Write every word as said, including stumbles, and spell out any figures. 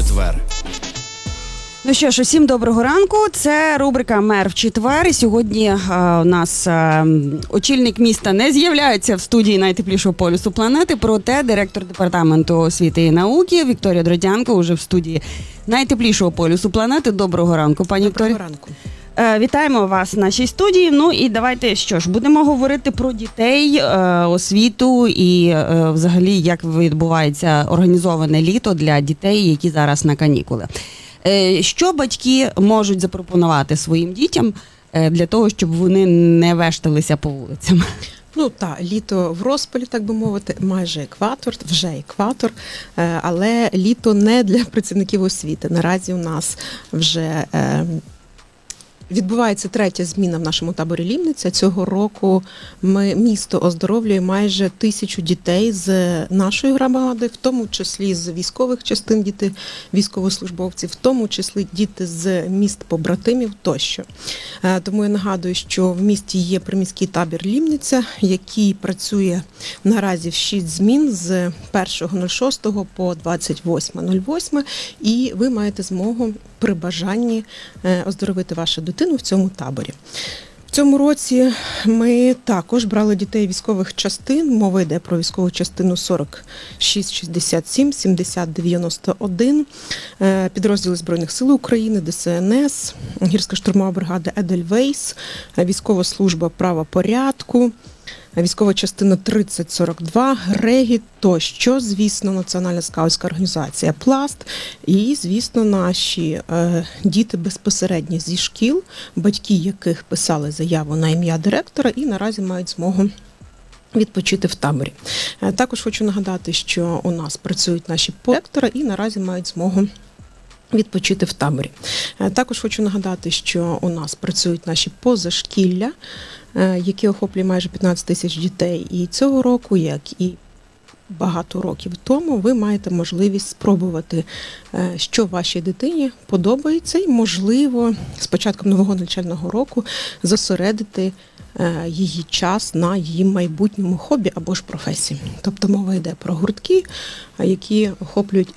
четвер. Ну що ж, усім доброго ранку. Це рубрика «Мер в четвер». І сьогодні а, у нас а, очільник міста не з'являється в студії найтеплішого полюсу планети, проте директор департаменту освіти і науки Вікторія Дродянко уже в студії найтеплішого полюсу планети. Доброго ранку, пані Вікторія. Доброго ранку. Вітаємо вас в нашій студії. Ну і давайте, що ж, будемо говорити про дітей, освіту і взагалі, як відбувається організоване літо для дітей, які зараз на канікули. Що батьки можуть запропонувати своїм дітям для того, щоб вони не вешталися по вулицям? Ну так, літо в розпалі, так би мовити, майже екватор, вже екватор, але літо не для працівників освіти. Наразі у нас вже відбувається третя зміна в нашому таборі Лівниця. Цього року ми місто оздоровлює майже тисячу дітей з нашої громади, в тому числі з військових частин діти військовослужбовців, в тому числі діти з міст побратимів тощо. Тому я нагадую, що в місті є приміський табір Лівниця, який працює наразі в шість змін з першого шостого по двадцять восьме восьме, і ви маєте змогу при бажанні оздоровити вашу дитину в цьому таборі. В цьому році ми також брали дітей військових частин. Мова йде про військову частину сорок шість шістдесят сім сімдесят дев'яносто один, підрозділи Збройних сил України, Де Се Ен Ес, гірська штурмова бригада Едельвейс, військова служба правопорядку, військова частина тридцять сорок два, Грегіт тощо, звісно, Національна скаутська організація Пласт і, звісно, наші е, діти безпосередньо зі шкіл, батьки яких писали заяву на ім'я директора і наразі мають змогу відпочити в таборі. Е, також хочу нагадати, що у нас працюють наші директори і наразі мають змогу відпочити в таборі. Е, також хочу нагадати, що у нас працюють наші позашкілля, які охоплює майже п'ятнадцять тисяч дітей. І цього року, як і багато років тому, ви маєте можливість спробувати, що вашій дитині подобається, і, можливо, з початком нового навчального року зосередити її час на її майбутньому хобі або ж професії. Тобто мова йде про гуртки, які охоплюють